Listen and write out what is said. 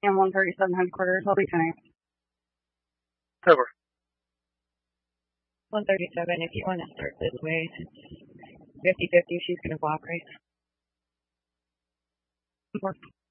And 137 headquarters, I'll be tonight. Over. 137, if you want to start this way, 50-50, she's going to block race.